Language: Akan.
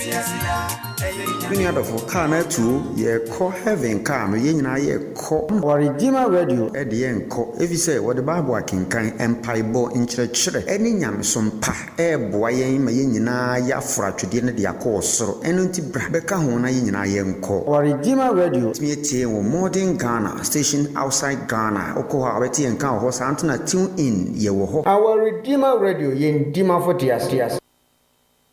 Many other for car to ye call heaven car, no yen ye call or Redeemer Radio at the end call. If you say what the Bible can empire bo in church, any yam some pa, boy, my yina ya fra to dinner the course, so enunti brabeka hona yina yen call. Or Redeemer Radio, me or modern Ghana, station outside Ghana, Okoha, Betty and Cow, was Antona tune in ye wo. Our Redeemer Radio yen Dima for Tias.